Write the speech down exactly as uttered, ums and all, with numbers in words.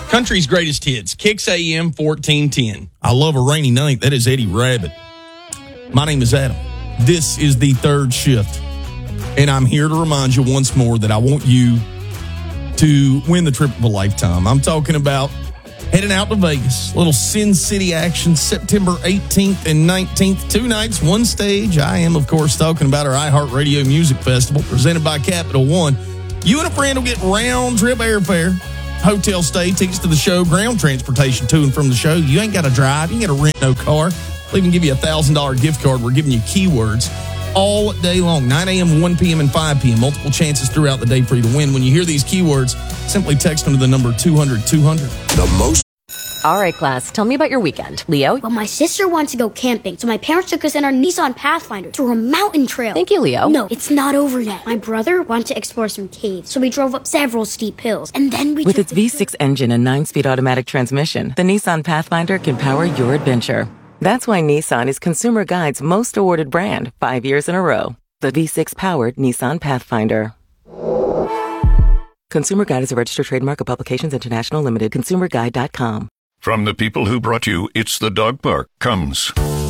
Country's greatest hits, Kicks A M fourteen ten. I love a rainy night. That is Eddie Rabbit. My name is Adam. This is the third shift. And I'm here to remind you once more that I want you to win the trip of a lifetime. I'm talking about heading out to Vegas. Little Sin City action, September eighteenth and nineteenth. Two nights, one stage. I am, of course, talking about our iHeartRadio Music Festival presented by Capital One. You and a friend will get round-trip airfare, hotel stay, tickets to the show, ground transportation to and from the show. You ain't got to drive. You ain't got to rent no car. We'll even give you a one thousand dollars gift card. We're giving you keywords all day long, nine a.m., one p.m., and five p.m. Multiple chances throughout the day for you to win. When you hear these keywords, simply text them to the number two hundred two hundred. The most. All right, class, tell me about your weekend. Leo? Well, my sister wanted to go camping, so my parents took us in our Nissan Pathfinder to a mountain trail. Thank you, Leo. No, it's not over yet. My brother wanted to explore some caves, so we drove up several steep hills, and then we With took its V six engine and nine-speed automatic transmission, the Nissan Pathfinder can power your adventure. That's why Nissan is Consumer Guide's most awarded brand, five years in a row. The V six-powered Nissan Pathfinder. Consumer Guide is a registered trademark of Publications International Limited. consumer guide dot com. From the people who brought you It's the Dog Park comes